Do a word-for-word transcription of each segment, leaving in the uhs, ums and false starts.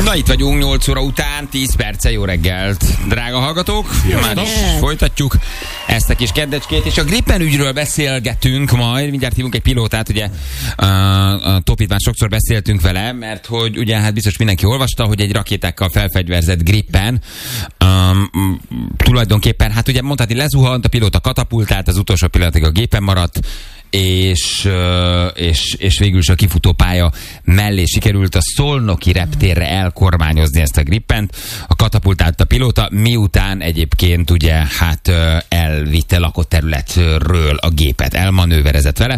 Na itt vagyunk nyolc óra után, tíz perce, jó reggelt. Drága hallgatók, már is folytatjuk ezt a kis keddecskét, és a Gripen ügyről beszélgetünk majd, mindjárt hívunk egy pilótát, ugye a, a Topit már sokszor beszéltünk vele, mert hogy ugye hát biztos mindenki olvasta, hogy egy rakétákkal felfegyverzett Gripen um, tulajdonképpen, hát ugye mondhatni lezuhant, a pilóta katapultált, az utolsó pillanatig a gépen maradt, és, és, és végül is a kifutópálya mellé sikerült a szolnoki reptérre elkormányozni ezt a Gripent. A katapultált a pilóta, miután egyébként ugye hát elvitte lakott területről a gépet, elmanőverezett vele,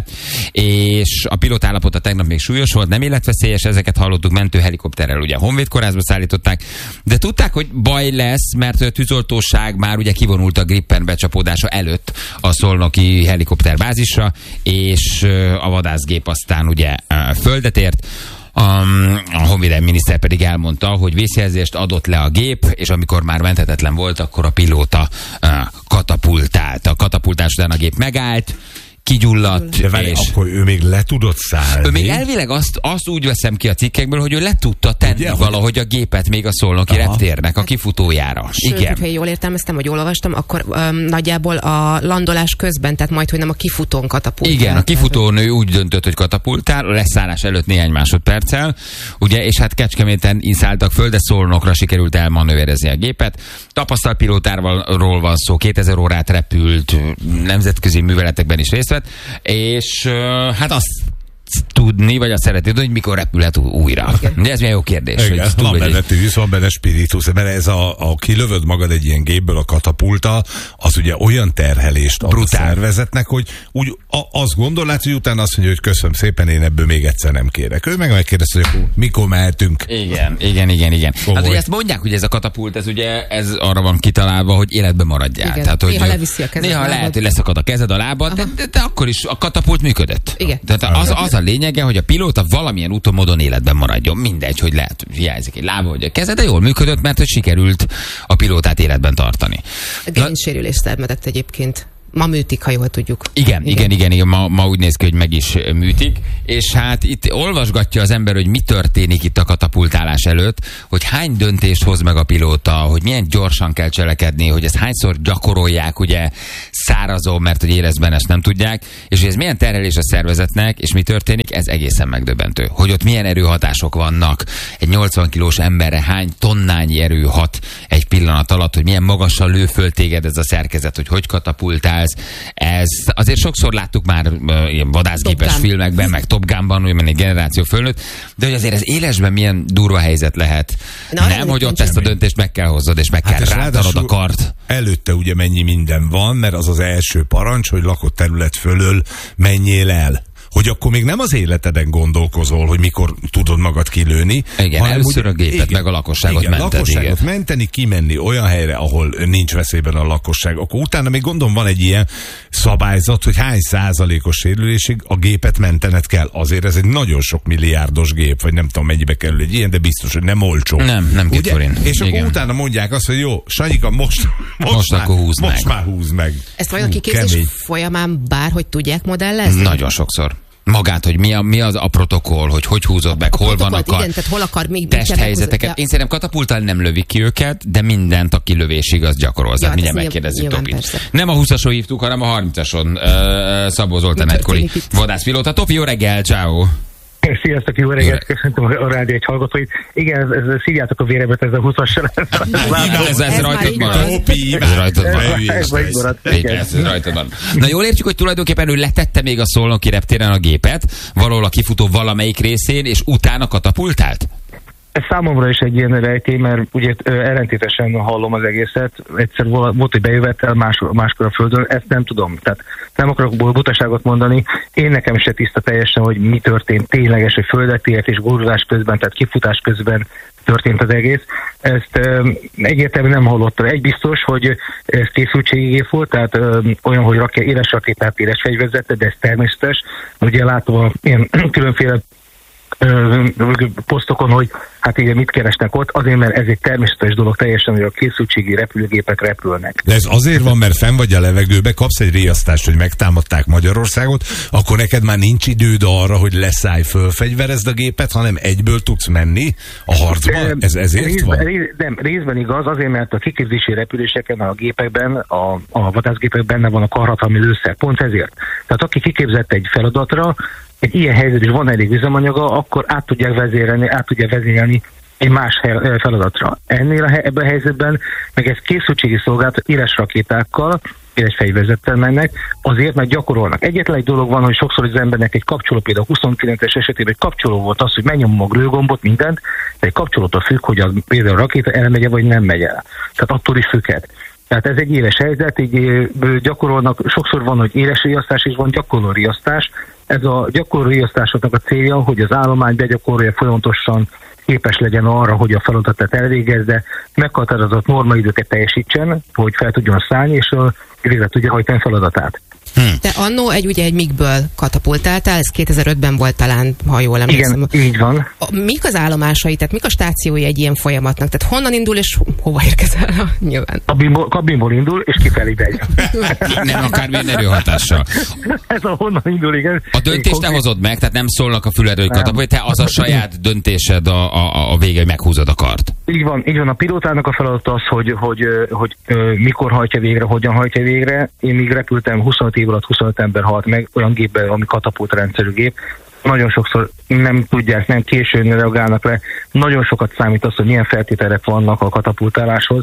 és a pilóta állapota tegnap még súlyos volt, nem életveszélyes, ezeket hallottuk, mentőhelikopterrel ugye a Honvéd kórházba szállították, de tudták, hogy baj lesz, mert a tűzoltóság már ugye kivonult a Gripen becsapódása előtt a szolnoki helikopterbázisra, és a vadászgép aztán ugye földet ért. A honvédelmi miniszter pedig elmondta, hogy vészjelzést adott le a gép, és amikor már menthetetlen volt, akkor a pilóta katapultált. A katapultás után a gép megállt, kigyulladt. De várj, és akkor ő még le tudott szállni? Ő még elvileg azt, azt úgy veszem ki a cikkekből, hogy ő le tudta tenni ugye, valahogy a gépet még a szolnoki aha. reptérnek a kifutójára. Sőt, igen. Ha jól értelmeztem, hogy jól olvastam, akkor um, nagyjából a landolás közben, tehát majd, hogy nem a kifutón katapultál. Igen, a kifutónő úgy döntött, hogy katapultál, a leszállás előtt néhány másodperccel, ugye, és hát Kecskeméten szálltak föl, de Szolnokra sikerült elmanőverezni a gépet. Tapasztalt pilótáról van szó, kétezer órát repült, nemzetközi műveletekben is részt vett, és uh, hát azt tudni, vagy azt szeretni, hogy mikor repülhet újra. De ez milyen jó kérdés. Igen, hogy van benne tűz, van benne spiritus, mert ez a, a kilövöd magad egy ilyen gépből a katapulta, az ugye olyan terhelést ad brutál. A szervezetnek, hogy úgy a, azt gondolod, hogy utána azt mondja, hogy köszönöm szépen, én ebből még egyszer nem kérek. Ő meg megkérdezte, hogy mikor mehetünk. Igen, igen, igen, igen. Hát ugye ezt mondják, hogy ez a katapult, ez ugye ez arra van kitalálva, hogy életbe maradjál. Igen, tehát, hogy néha leviszi a kezed. Néha lehet, hogy leszakad a kezed, a lábad, de, de, de akkor is a katapult működött. Igen. Tehát az, az a lényege, hogy a pilóta valamilyen úton, módon életben maradjon. Mindegy, hogy lehet, hiányzik egy lába, vagy a keze, de jól működött, mert hogy sikerült a pilótát életben tartani. A gerincsérülést szenvedett egyébként. Ma műtik, ha jól tudjuk. Igen, igen, igen, igen, igen. Ma, ma úgy néz ki, hogy meg is műtik. És hát itt olvasgatja az ember, hogy mi történik itt a katapultálás előtt, hogy hány döntést hoz meg a pilóta, hogy milyen gyorsan kell cselekedni, hogy ezt hányszor gyakorolják, ugye szárazon, mert hogy érezben ezt nem tudják, és hogy ez milyen terhelés a szervezetnek, és mi történik, ez egészen megdöbbentő. Hogy ott milyen erőhatások vannak, egy nyolcvan kilós emberre hány tonnányi erő hat egy pillanat alatt, hogy milyen magasan lő föl téged ez a szerkezet, hogy hogy katapultál. Ez azért sokszor láttuk már uh, ilyen vadászgépes filmekben, meg Top Gunban, úgy egy generáció fölnőtt, de hogy azért az élesben milyen durva helyzet lehet. Na, nem, hogy ott ezt a döntést meg kell hozzad, és meg hát kell rántanod a kart. Előtte ugye mennyi minden van, mert az az első parancs, hogy lakott terület fölől menjél el. Hogy akkor még nem az életeden gondolkozol, hogy mikor tudod magad kilőni. Igen, először a gépet, igen, meg a lakosságot igen, mented. lakosságot igen. menteni, kimenni olyan helyre, ahol nincs veszélyben a lakosság. Akkor utána még gondolom van egy ilyen szabályzat, hogy hány százalékos sérülésig a gépet mentened kell. Azért ez egy nagyon sok milliárdos gép, vagy nem tudom mennyibe kerül egy ilyen, de biztos, hogy nem olcsó. Nem, nem két forint. És igen. Akkor utána mondják azt, hogy jó, Sanyika, most, most, most, már, akkor húzd most meg. már húzd meg. Ezt vajon kiképzés folyamán bárhogy tudják modellezni? Nagyon sokszor. Magát, hogy mi, a, mi az a protokoll, hogy hogy húzod meg, a hol van a kar, igen, tehát hol akar még testhelyzeteket. Én szerintem katapultál nem lövik ki őket, de mindent a kilövésig az gyakorolsz. Ja, mindjárt megkérdezzük Topit. Nem a húszason hívtuk, hanem a harmincason. Uh, Szabó Zoltán egykori vadászpilóta. Topi, jó reggel, ciao. Sziasztok, jó reggelt, köszöntöm a rádió egy hallgatóit. Igen, ez, ez szívjátok a vérebet, ez a húszassal. Ez, ez rajtad marad. Ez rajtad marad. Ez rajtad marad. Na jól értjük, hogy tulajdonképpen ő letette még a szolnoki reptéren a gépet, valahol a kifutó valamelyik részén, és utána katapultált? Ez számomra is egy ilyen rejtély, mert ugye ellentétesen hallom az egészet. Egyszer volt, hogy bejövettel, más, máskor a földön, ezt nem tudom. Tehát nem akarok butaságot mondani. Én nekem se tiszta teljesen, hogy mi történt tényleges, hogy földet ért és gurulás közben, tehát kifutás közben történt az egész. Ezt ö, egyértelműen nem hallottam. Egy biztos, hogy ez készültségigép volt, tehát ö, olyan, hogy raké, éles rakétát, éles fegyverzete, de ez természetes. Ugye látom ilyen különféle posztokon, hogy hát igen, mit keresnek ott, azért, mert ez egy természetes dolog teljesen, hogy a készültségi repülőgépek repülnek. De ez azért van, mert fenn vagy a levegőbe, kapsz egy riasztást, hogy megtámadták Magyarországot, akkor neked már nincs időd arra, hogy leszállj, fölfegyverezd a gépet, hanem egyből tudsz menni a harcba? Ez ezért részben, van? Rész, nem, részben igaz, azért, mert a kiképzési repüléseken, a gépekben, a, a vadászgépek benne van a karhatalmi lőszer. Pont ezért. Tehát aki kiképzett egy feladatra, egy ilyen helyzet is van elég üzemanyaga, akkor át tudják vezérelni, át tudják vezérelni egy más feladatra. Ennél a, ebben a helyzetben meg ez készültségi szolgálat éles rakétákkal, éles fegyverzettel mennek, azért, mert gyakorolnak. Egyetlen egy dolog van, hogy sokszor az embernek egy kapcsoló, például a huszonkilences esetében egy kapcsoló volt az, hogy megnyomom a glőgombot, mindent, de egy kapcsolótól függ, hogy az, például a rakéta elmegye, vagy nem megy el. Tehát attól is függhet. Tehát ez egy éles helyzet, így gyakorolnak, sokszor van, hogy éles riasztás, és van gyakorló riasztás. Ez a gyakorló riasztásoknak a célja, hogy az állomány begyakorolja folyamatosan, képes legyen arra, hogy a feladatát elvégezze, meghatározott normaidőket teljesítsen, hogy fel tudjon szállni, és végre tudja hajtani feladatát. Hmm. De annó egy, ugye egy MiG-ből katapultáltál, ez kétezer-ötben volt talán, ha jól emlékszem. Igen, így van. Mik az állomásai, tehát mik a stációi egy ilyen folyamatnak? Tehát honnan indul és hova érkezel? Nyilván. Kabinból, kabinból indul, és kifelé megy. Nem akármilyen erőhatással. Ez a honnan indul, igen. A döntést te hozod meg, tehát nem szólnak a füledről, hogy katapult, te az a saját döntésed a, a, a vége, hogy meghúzod a kart. Így van, így van. A pilótának a feladata az, hogy, hogy, hogy, hogy mikor hajtja végre, hogyan hajtja végre. Én még repültem huszonöt év alatt huszonöt ember halt meg olyan gépben, ami katapultrendszerű gép. Nagyon sokszor nem tudják, nem későn reagálnak le. Nagyon sokat számít az, hogy milyen feltételek vannak a katapultáláshoz.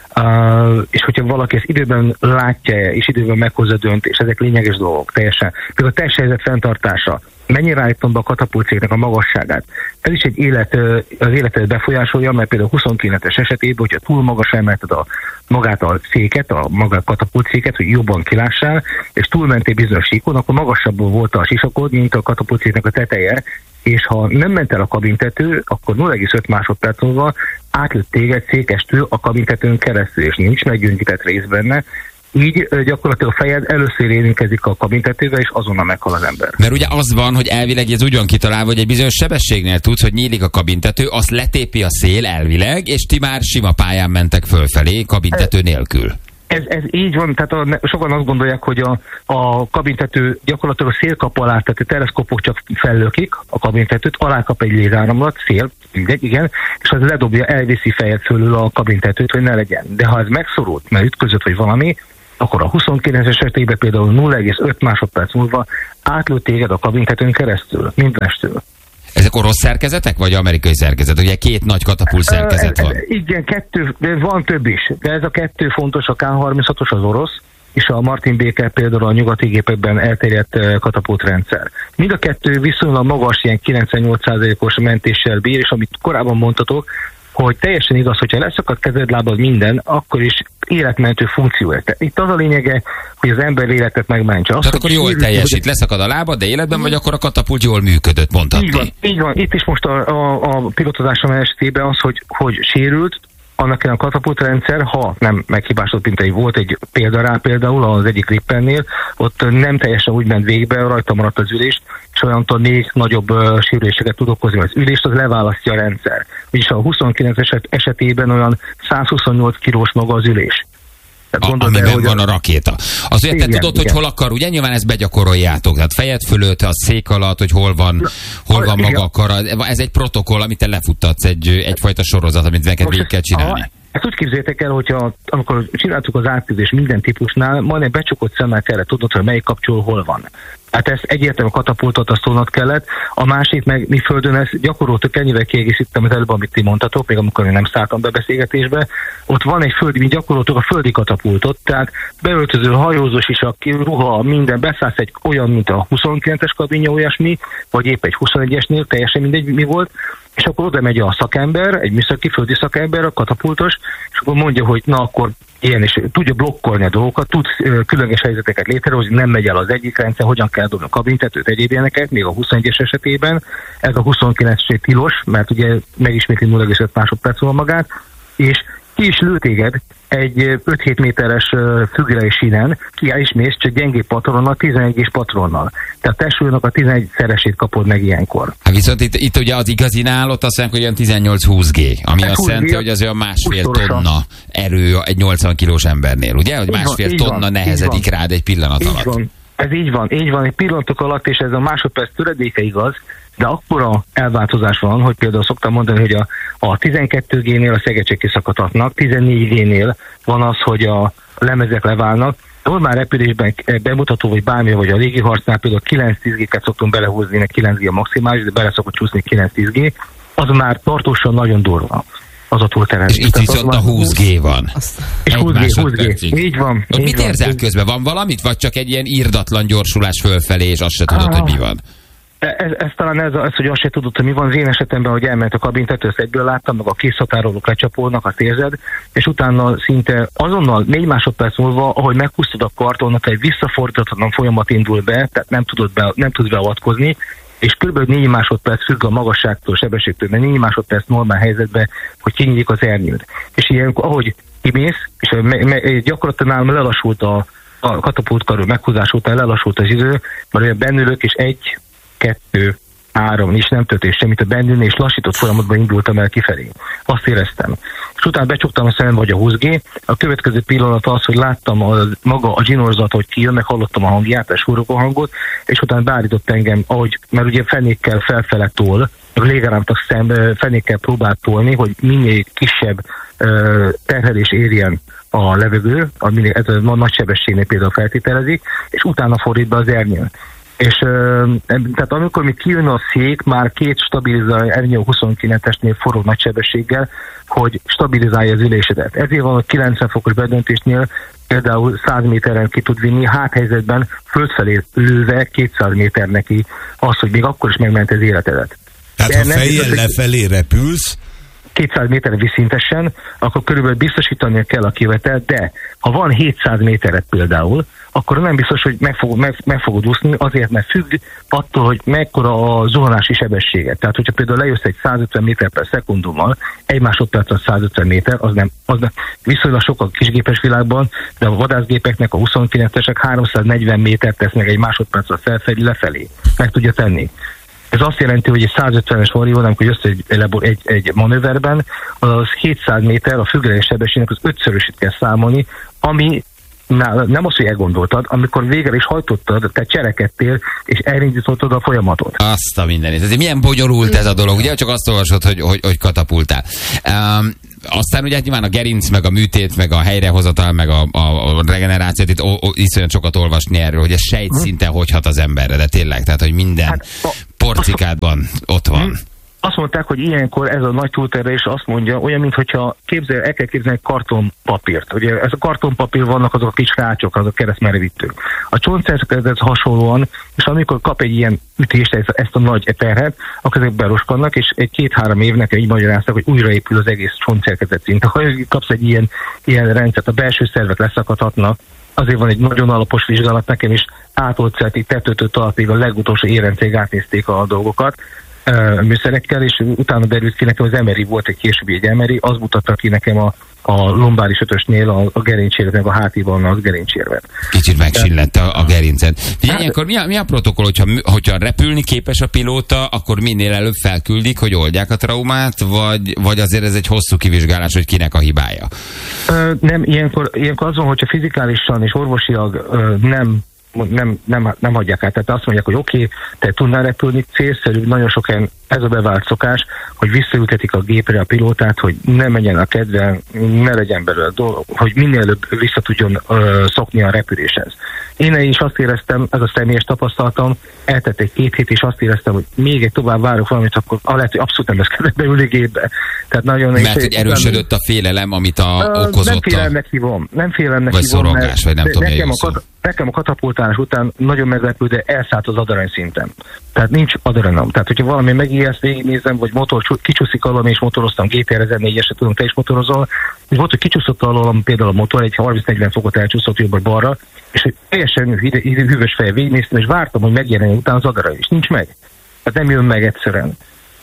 Uh, és hogyha valaki ezt időben látja, és időben meghozza döntés, ezek lényeges dolgok, teljesen. Például a testhelyzet fenntartása. Mennyire állítom be a katapultcégnek a magasságát? Ez is egy élet, az életet befolyásolja, mert például huszonkilences esetében, hogyha túl magas emelted a, magát a széket, a magát katapultszéket, hogy jobban kilássál, és túlmentél bizonyos síkon, akkor magasabbul volt a sisakod, mint a katapultszéknek a teteje, és ha nem ment el a kabintető, akkor nulla egész öt másodperc múlva átlőtt téged székestől a kabintetőn keresztül, és nincs meggyöngített rész benne. Így gyakorlatilag a fejed először érintkezik a kabintetővel, és azonnal meghal az ember. Mert ugye az van, hogy elvileg ez úgy van kitalálva, hogy egy bizonyos sebességnél tudsz, hogy nyílik a kabintető, azt letépi a szél elvileg, és ti már sima pályán mentek fölfelé, kabintető nélkül. Ez, ez így van, tehát a, sokan azt gondolják, hogy a, a kabintető gyakorlatilag a szélkap alá, tehát a teleszkopok csak fellökik a kabintetőt, alá kap egy légáramlat, szél, mindegy, igen, és az ledobja, elviszi fejed fölül a kabintetőt, hogy ne legyen. De ha ez megszorult, mert ütközött, vagy valami, akkor a huszonkilences esetében például nulla egész öt másodperc múlva átlőtt téged a kabintetőn keresztül, mindenestől. Ezek orosz szerkezetek, vagy amerikai szerkezet? Ugye két nagy katapult szerkezet van. Igen, kettő, de van több is. De ez a kettő fontos, a ká harminchatos az orosz, és a Martin Baker például a nyugati gépekben elterjedt katapultrendszer. Mind a kettő viszonylag magas, ilyen kilencvennyolc százalékos mentéssel bír, és amit korábban mondtatok, hogy teljesen igaz, hogyha leszakad kezed, lábad minden, akkor is életmentő funkció. Itt az a lényege, hogy az ember életet megmentse. Azt, Tehát akkor jól teljesít, leszakad a lábad, de életben vagy, akkor a katapult jól működött, mondhatni. Így van, így van. Itt is most a, a, a pilotozásom esetében az, hogy, hogy sérült, annak a katapultrendszer, ha nem meghibásodott, mint egy volt egy példa rá például az egyik Grippennél, ott nem teljesen úgy ment végbe, rajta maradt az ülést, és olyantól még nagyobb uh, sérüléseket tud okozni. Az ülést az leválasztja a rendszer. Vagyis a huszonkilenc eset, esetében olyan százhuszonnyolc kilós maga az ülés. A, amiben van a rakéta. Azért igen, te tudod, igen. Hogy hol akar, ugye nyilván ezt begyakoroljátok. Tehát fejed fölött, a szék alatt, hogy hol van, hol van maga a kara. Ez egy protokoll, amit te lefuttatsz, egy, egyfajta sorozat, amit neked végig kell csinálni. A, ezt úgy képzeljétek el, hogyha amikor csináltuk az átküzdés minden típusnál, majdnem becsukott szemmel kellett tudnod, hogy melyik kapcsoló hol van. Hát ezt egyértelműen katapultot azt tudnod kellett. A másik meg mi földön ezt gyakoroltuk, ennyivel kiegészítem az előbb, amit ti mondtatok, még amikor én nem szálltam be beszélgetésbe. Ott van egy földi, mi gyakoroltuk a földi katapultot, tehát beöltöző, hajózós is, a ruha, minden, beszállsz egy olyan, mint a huszonkilences kabinja, olyasmi, vagy épp egy huszonegyesnél, teljesen mindegy mi volt, és akkor oda megy a szakember, egy műszaki földi szakember, a katapultos, és akkor mondja, hogy na akkor ilyen, és tudja blokkolni a dolgokat, tud különleges helyzeteket létrehozni, nem megy el az egyik rendszer, hogyan kell dobni a kabintetőt, egyéb ilyeneket, még a huszonegyes esetében, ez a huszonkilences tilos, mert ugye megismétli nulla egész öt másodperc van magát, és ki is lő téged egy öt-hét méteres függői sínen, ki is mész, csak gyengébb patronnal, tizenegy-es patronnal. Tehát testsúlynak a tizenegy-szeresét kapod meg ilyenkor. Hát viszont itt, itt ugye az igazinál ott azt mondják, hogy olyan tizennyolc-húsz gé, ami ez azt jelenti, hogy az olyan másfél tonna erő egy nyolcvan kilós embernél, ugye? Hogy másfél van, tonna van, nehezedik rád egy pillanat így alatt. Van. Ez így van, így van, egy pillanatok alatt, és ez a másodperc töredéke igaz, de akkora elváltozás van, hogy például szoktam mondani, hogy a, a tizenkét génél a szegecsek kiszakadhatnak, tizennégy génél van az, hogy a lemezek leválnak. Normál repülésben bemutató, vagy bármi, vagy a légiharcnál például kilenc-tíz gé-ket szoktunk belehúzni, nek kilenc gé a maximális, de bele szokott csúszni kilenc-tíz gé, az már tartósan nagyon durva. Az a túlterhelés. És itt viszont a húsz gé van. És húsz gé, húsz gé. Így van. Így mit van. érzel közben? Van valamit? Vagy csak egy ilyen irdatlan gyorsulás fölfelé, és azt se tudod, ah. hogy mi van? Ez, ez talán ez, ez, hogy azt se tudod, hogy mi van. Az én esetemben, hogy elment a kabintetőt, egyből láttam, meg a készhatárolók lecsapolnak, azt érzed, és utána szinte azonnal négy másodperc múlva, ahogy meghusztod a kartonot, egy visszafordíthatatlan folyamat indul be, tehát nem tudod, be, nem tudod beavatkozni, és kb. négy másodperc függ a magasságtól, sebességtől, de négy másodperc normál helyzetben, hogy kinyílik az ernyőd. És ilyen, ahogy kimész, és me, me, gyakorlatilag nálam lelassult a, a katapultkarő meghúzás után, lelassult az idő, mert olyan bennülök, és egy, kettő, három, és nem történt semmit a bennülni, és lassított folyamatban indultam el kifelé. Azt éreztem. És utána becsuktam a szemem, vagy a húsz gé. A következő pillanat az, hogy láttam a, maga a zsinórzat, hogy kijön, meg hallottam a hangját, a súrogó hangot, és utána beállított engem, ahogy, mert ugye fenékkel felfele tol, a légáramtak szem fenékkel próbált tolni, hogy minél kisebb uh, terhelés érjen a levegő, a minél, ez a nagy sebességnél például feltételezik, és utána fordít be az ernyőn. És uh, tehát amikor még kijön a szék, már két stabilizálja ernyő huszonkilencesnél forró nagy sebességgel, hogy stabilizálja az ülésedet. Ezért van, hogy kilencven fokos bedöntésnél például száz méteren ki tud vinni, háthelyzetben földfelé lőve kétszáz méter neki az, hogy még akkor is megment az életedet. Tehát de ha fejjel lefelé repülsz, kétszáz méterre viszintesen, akkor körülbelül biztosítania kell a kivetelt, de ha van hétszáz méteret például, akkor nem biztos, hogy meg, fog, meg, meg fogod úszni, azért, mert függ attól, hogy mekkora a zuhanási sebességet. Tehát, hogyha például lejössz egy százötven méter per szekundummal, egy másodperc az százötven méter, az nem, az nem viszonylag sok a kisgépes világban, de a vadászgépeknek a huszonkilencesek háromszáznegyven métert tesznek egy másodpercre felfelé lefelé. Meg tudja tenni. Ez azt jelenti, hogy egy százötvenes varió, amikor jössz egy, egy, egy manőverben, az hétszáz méter, a függőleges sebességnek az ötszörösét kell számolni, ami nem az, hogy elgondoltad, amikor végre is hajtottad, te cselekedtél, és elindítottad a folyamatot. Azt a mindenit. Ez milyen bonyolult ez a dolog, ugye? Csak azt olvasod, hogy, hogy, hogy katapultál. Um, aztán ugye nyilván a gerinc, meg a műtét, meg a helyrehozatal, meg a, a, a regenerációt, itt o, o, iszonyat sokat olvasni erről, hogy ez sejtszinten hogy hat az emberre, de tényleg, tehát, hogy minden hát, porcikádban ott van. Azt mondták, hogy ilyenkor ez a nagy túlterhelés azt mondja, olyan, mintha képzel, el kell képzelni kartonpapírt. Ugye ez a kartonpapír vannak azok a kis rácsok, azok a keresztmerevítők. A csontszervezethez hasonlóan, és amikor kap egy ilyen ütést, ezt a nagy terhet, akkor ezek beroskannak, és egy két-három évnek így magyarázták, hogy újraépül az egész csontszervezet szint. Ha kapsz egy ilyen, ilyen rendszert, a belső szervek leszakadhatnak, azért van egy nagyon alapos vizsgálat, nekem is átolcelt itt tetőtől talapig a legutolsó érencég átnézték a dolgokat, műszerekkel, és utána derült ki nekem az em er i, volt egy későbbi egy em er i, az mutatta ki nekem a, a lombáris ötösnél a, a gerincséret, meg a hátiban az gerincérvet. Kicsit megsillett a, a gerincet. Hát, ilyenkor mi a, mi a protokoll, hogyha, hogyha repülni képes a pilóta, akkor minél előbb felküldik, hogy oldják a traumát, vagy, vagy azért ez egy hosszú kivizsgálás, hogy kinek a hibája? Ö, nem, ilyenkor, ilyenkor azon, hogyha fizikálisan és orvosilag ö, nem Nem, nem, nem hagyják át. Tehát azt mondják, hogy oké, okay, te tudnál repülni, célszerű, nagyon sok helyen ez a bevált szokás, hogy visszaültetik a gépre a pilótát, hogy ne menjen a kedve, ne legyen belőle dolog, hogy minél előbb vissza tudjon ö, szokni a repüléshez. Én is azt éreztem, ez a személyes tapasztalatom, eltett egy két hét, és azt éreztem, hogy még egy tovább várok valamit, akkor lehet, hogy abszolút nem lesz kellett beülni gépbe. Tehát nagyon Mert hogy erősödött a félelem, amit a, ö, okozott nem félelemnek hívom. Nem félelemnek vagy hívom, szorongás, mert vagy nem tudom, nekem, a kat- nekem a katapultálás után nagyon meglepő, de elszállt az adrenalin szinten. Tehát nincs adrenalin. Tehát, hogyha valami megijeszt, végignézem, vagy motor kicsúszik alól, és motoroztam, gé té er ezernégyesre tudom, te is motorozol, és volt, hogy kicsúszott alól, például a motor, egy harminc-negyven fokot elcsúszott jobbra-balra, és hogy teljesen hűvös fejjel végignéztem, és vártam, hogy megjelenjen utána az adrenalin, és nincs meg. Tehát nem jön meg egyszerűen.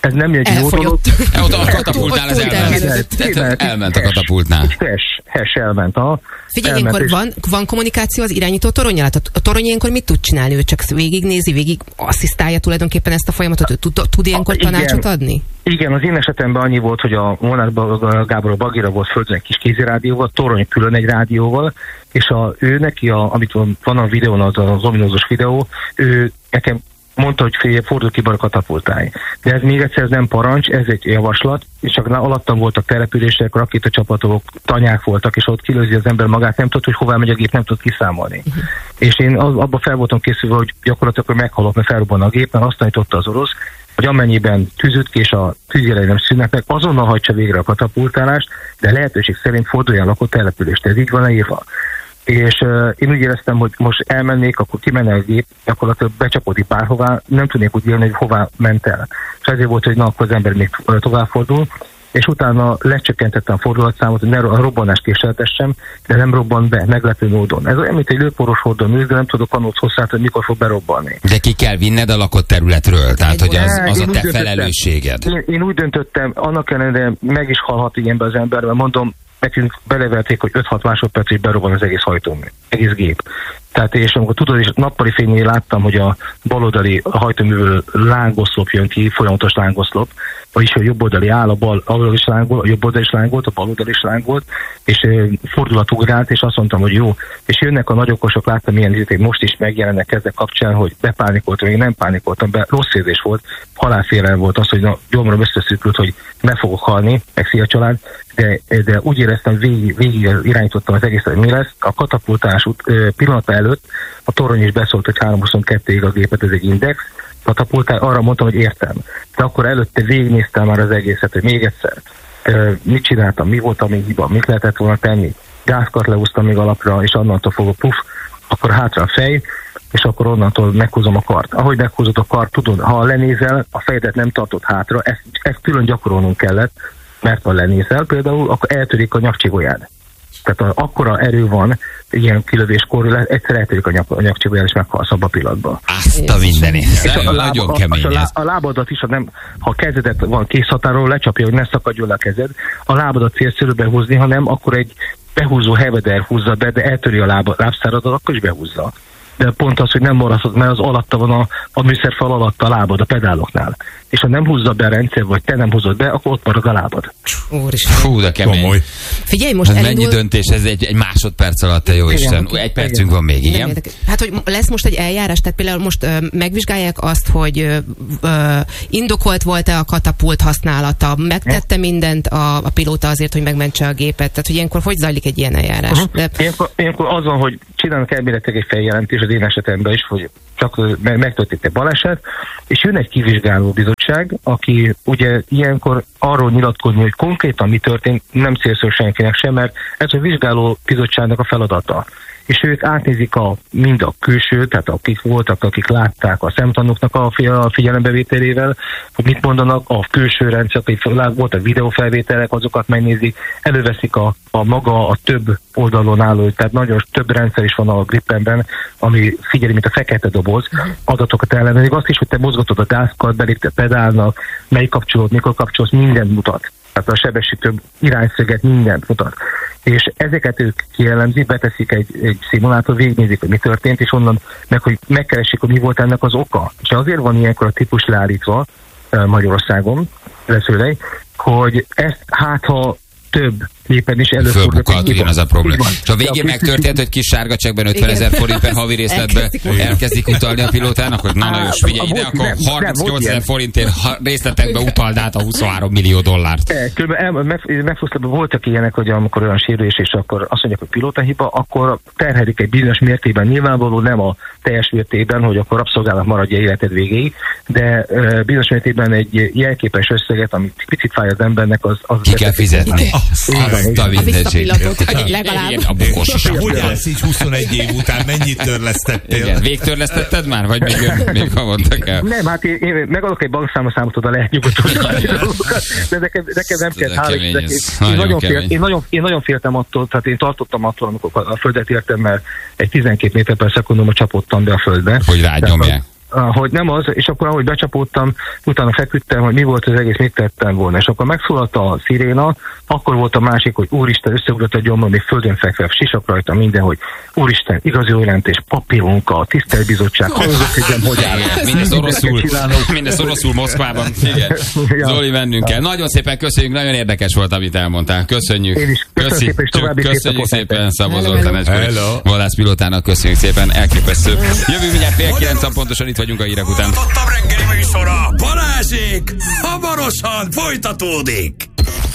Ez nem egy jó dolog. Ott a katapultnál ez elment. Elment a katapultnál. Hes, hes elment. A, Figyelj, ilyenkor van, van kommunikáció az irányító toronyjal? A, a torony ilyenkor mit tud csinálni? Ő csak végignézi, végig asszisztálja tulajdonképpen ezt a folyamatot? Ő tud, tud ilyenkor tanácsot adni? Igen, az én esetemben annyi volt, hogy a Molnár Gábor Bagira volt földön egy kis kézirádióval, torony külön egy rádióval, és a, ő neki, a, amit van, van a videón, az az ominózus videó, ő nekem mondta, hogy fél, fordul ki a katapultáj. De ez még egyszer nem parancs, ez egy javaslat, és csak alattam voltak települések, rakétacsapatok, tanyák voltak, és ott kilőzi az ember magát, nem tudott, hogy hová megy a gép, nem tud kiszámolni. Uh-huh. És én az, abban fel voltam készülve, hogy gyakorlatilag hogy meghalok, mert felrobban a gép, mert azt tanította az orosz, hogy amennyiben tűzütk és a tűzjelei nem szűnnek meg, azonnal hajtsa végre a katapultálást, de lehetőség szerint forduljon lakott települést. Ez így van írva. És uh, én úgy éreztem, hogy most elmennék, akkor kimenne a gép, gyakorlatilag becsapodik bárhová, nem tudnék úgy élni, hogy hová ment el. És ezért volt, hogy na, akkor az ember még tovább fordul, és utána lecsökkentettem a fordulatszámot, hogy ne a robbanást késeltessem, de nem robban be, meglepő módon. Ez olyan, mint egy lőporos hordómű, de nem tudok annót hozzá, hogy mikor fog berobbanni. De ki kell vinned a lakott területről, tehát hogy az, az a te felelősséged. Én, én úgy döntöttem, annak ellenére meg is halhat ilyenbe az ember, mert mondom, nekünk beleverték, hogy öt-hat másodpercig berobban az egész hajtómű, egész gép. Tehát és amikor tudod, és nappali fénynél láttam, hogy a baloldali hajtóművől lángoszlop jön ki, folyamatos lángoszlop, vagyis a jobboldali áll, a bal alul is láng volt, a jobboldal is láng volt, a baloldal is láng volt, és e, fordulat ugrált, és azt mondtam, hogy jó. És jönnek a nagyokosok, láttam milyen izéték, most is megjelennek ezek kapcsán, hogy bepánikoltam, én nem pánikoltam, be rossz érzés volt, halálfélelem volt az, hogy na, gyomrom összeszűkült, hogy meg fogok halni, meg szia család, de, de úgy éreztem, végig, végig irányítottam az egészet, hogy mi lesz. A katapultás pillanata előtt a torony is beszólt, hogy háromszázhuszonkettőig a gépet, ez egy index, katapultál, arra mondtam, hogy értem. De akkor előtte végignéztem már az egészet, hogy még egyszer, mit csináltam, mi volt a még hiba, mit lehetett volna tenni. Gázkart leúztam még alapra, és annantól fogok puff, akkor hátra a fej, és akkor onnantól meghúzom a kart. Ahogy meghúzod a kart, tudod, ha lenézel, a fejedet nem tartod hátra, ezt, ezt külön gyakorolnunk kellett, mert ha lenézel például, akkor eltörik a nyakcsigolyád. Tehát a, akkora erő van ilyen kilövéskor, egyszer eltörik a, nyak, a nyakcsigolyád, és meghalsz abba a pillanatban. Azt a mindenit. Nagyon a, kemény a, ez. A, a lábadat is, ha, nem, ha a kezedet van készhatáról, lecsapja, hogy ne szakadjon le a kezed, a lábadat célszerű behúzni, ha nem, akkor egy behúzó heveder húzza be, de eltöri a lába, lábszáradat, akkor is behúzza. De pont az, hogy nem maradhat, mert az alatta van a, a műszerfal alatt a lábad, a pedáloknál. És ha nem húzza be a rendszer, vagy te nem húzod be, akkor ott marad a lábad. Úristen. Fú, de kemény. Komoly. Figyelj, most ez elindul... mennyi döntés, ez egy, egy másodperc alatt, te jó igen, Isten. igen, Egy percünk igen. van még, igen? igen? Hát, hogy lesz most egy eljárás, tehát például most ö, megvizsgálják azt, hogy ö, ö, indokolt volt-e a katapult használata, megtette mindent a, a pilóta azért, hogy megmentse a gépet, tehát hogy ilyenkor hogy zajlik egy ilyen eljárás? Uh-huh. De... Ilyenkor, ilyenkor az van, hogy csinálnak elméletileg egy feljelentés az én esetemben is, hogy csak megtörtént egy baleset, és jön egy kivizsgáló bizottság, aki ugye ilyenkor arról nyilatkozni, hogy konkrétan mi történt, nem célszerű senkinek sem, mert ez a vizsgáló bizottságnak a feladata. És ők átnézik a, mind a külső, tehát akik voltak, akik látták a szemtanúknak a figyelembevételével, hogy mit mondanak, a külső rendszer, akik voltak videófelvételek, azokat megnézik, előveszik a, a maga, a több oldalon álló, tehát nagyon több rendszer is van a Grippenben, ami figyeli, mint a fekete doboz, adatokat ellenőrzik, azt is, hogy te mozgatod a gázkart, belép te pedálnak, melyik kapcsolód, mikor kapcsolsz, mindent mutat. Tehát a sebesítő irányszöget mindent mutat. És ezeket ők kielemzik, beteszik egy, egy szimulátor, végignézik, hogy mi történt, és onnan meg, hogy megkeresik, hogy mi volt ennek az oka. És azért van ilyenkor a típus leállítva Magyarországon, leszőlej, hogy ezt hát ha több gépen is előfordul. Fölbukalt, ugyanaz a probléma. És a végén megtörtént, hogy kis sárga csekkben ötvenezer forint per havi részletbe elkezdik utalni a pilótának, hogy na, na jó, figyelj ide, akkor harmincnyolcezer forintért részletekbe utald át a huszonhárom millió dollárt. Körülbelül megfosztában voltak ilyenek, hogy amikor olyan sérülés, és akkor azt mondják, hogy pilótahiba, akkor terhelik egy bizonyos mértékben, nyilvánvaló nem a teljes mértékben, hogy akkor rabszolgálat maradja életed végéig, de bizonyos mértékben egy jelképes összeget, amit picit fáj az embernek, az... az ki kell fizetni. Azt a visszapillatót, hogy legalább. A bukós is. Hogy állsz így huszonegy év után? Mennyit törlesztettél? Igen. Végtörlesztetted már? Vagy még, még ha mondtak el? Nem, hát én, én megadok egy bankszámszámot, oda lehet nyugodtan. De nekem, nekem nem kell hála. Én, én, nagyon fél, én, nagyon, én nagyon féltem attól, tehát én tartottam attól, amikor a földet értem, mert egy tizenkét méter per szekundumot csapottam be a földbe. Hogy rád nyomják. hogy nem az, és akkor ahogy becsapódtam, utána feküdtem, hogy mi volt az egész, mit tettem volna. És akkor megszólalt a sziréna, akkor volt a másik, hogy úristen, összeugrott a gyomrom, még földön fekve, sisak rajta minden, hogy úristen, igazi jelentés, papíronka, tisztelbizottság, hallgatom, hogy áll. Mindez oroszul, mindez oroszul Moszkvában. Igen. Ja. Zoli, vennünk kell. Nagyon szépen köszönjük, nagyon érdekes volt, amit elmondtál. Köszönjük. Én is. Köszönjük Köszi, szépen, és további köszönjük szépen Szabó Zoltán egykori vadászpilótának, köszönjük szépen, elképesztő. Jövő mindjárt fél kilenc, pontosan itt vagyunk a hírek után. A reggeli műsora Balázsék hamarosan folytatódik.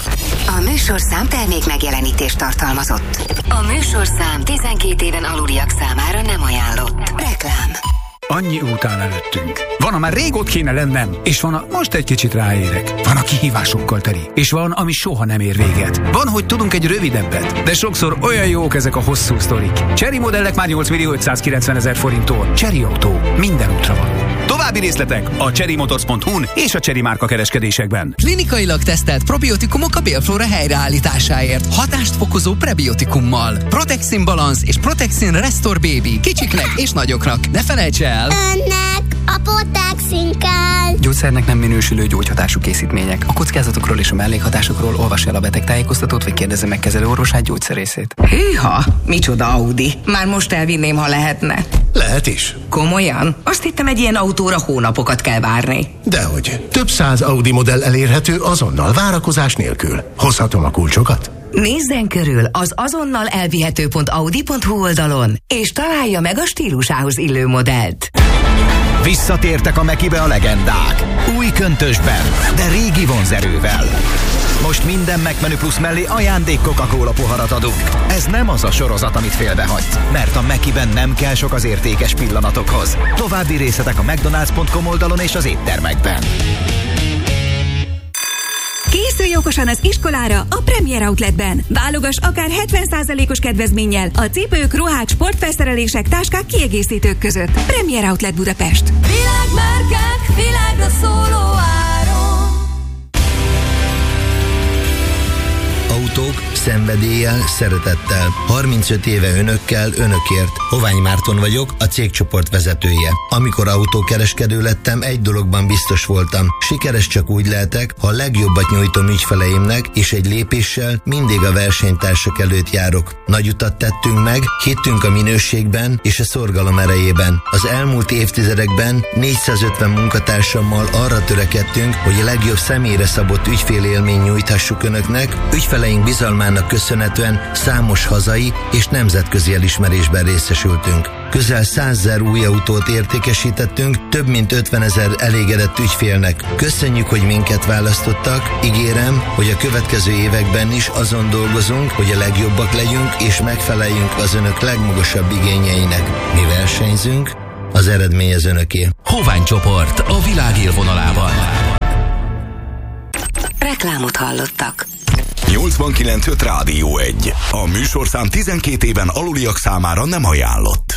A műsorszám termék megjelenítést tartalmazott. A műsorszám tizenkét éven aluliak számára nem ajánlott. Reklám. Annyi után előttünk. Van, a már rég ott kéne lennem, és van, a most egy kicsit ráérek. Van, a kihívásokkal teli, és van, ami soha nem ér véget. Van, hogy tudunk egy rövidebbet, de sokszor olyan jók ezek a hosszú sztorik. Chery modellek már nyolc millió ötszázkilencven ezer forinttól. Chery Autó. Minden útra van. További részletek a chery motors pont hu-n és a Chery márka kereskedésekben. Klinikailag tesztelt probiotikumok a bélflóra helyreállításáért. Hatást fokozó prebiotikummal. Protexin Balance és Protexin Restore Baby. Kicsiknek és nagyoknak. Ne felejts el! Önnek a Protexin kell! Gyógyszernek nem minősülő gyógyhatású készítmények. A kockázatokról és a mellékhatásokról olvas el a betegtájékoztatót, vagy kérdezze meg kezelőorvosát, gyógyszerészét. Hűha! Micsoda Audi! Már most elvinném, ha lehetne. Lehet is. Komolyan? Azt hittem, egy ilyen autóra hónapokat kell várni. Dehogy. Több száz Audi modell elérhető azonnal, várakozás nélkül. Hozhatom a kulcsokat? Nézzen körül az azonnal elvihető pont audi pont hu oldalon, és találja meg a stílusához illő modellt. Visszatértek a Mekibe a legendák. Új köntösben, de régi vonzerővel. Most minden McMenü Plus mellé ajándék Coca-Cola poharat adunk. Ez nem az a sorozat, amit félbehagysz, mert a Mekiben nem kell sok az értékes pillanatokhoz. További részletek a mcdonalds pont com oldalon és az éttermekben. Készülj okosan az iskolára a Premier Outletben. Válogass akár hetven százalékos kedvezménnyel a cipők, ruhák, sportfelszerelések, táskák, kiegészítők között. Premier Outlet Budapest. Világmárkák, világra szóló áron. Autók szenvedéllyel, szeretettel. harmincöt éve önökkel, önökért. Hovány Márton vagyok, a cégcsoport vezetője. Amikor autókereskedő lettem, egy dologban biztos voltam. Sikeres csak úgy lehetek, ha a legjobbat nyújtom ügyfeleimnek, és egy lépéssel mindig a versenytársak előtt járok. Nagy utat tettünk meg, hittünk a minőségben és a szorgalom erejében. Az elmúlt évtizedekben négyszázötven munkatársammal arra törekedtünk, hogy a legjobb személyre szabott ügyfélélmény nyújthassuk önöknek. Ügyfeleink bizalmának köszönhetően számos hazai és nemzetközi elismerésben részesültünk. Közel százezer új autót értékesítettünk, több mint ötvenezer elégedett ügyfélnek. Köszönjük, hogy minket választottak. Ígérem, hogy a következő években is azon dolgozunk, hogy a legjobbak legyünk és megfeleljünk az önök legmagasabb igényeinek. Mi versenyzünk, az eredmény az önöké. Hovány csoport a világ élvonalában. Reklámot hallottak. nyolcvankilenc öt Rádió egy. A műsorszám tizenkét éven aluliak számára nem ajánlott.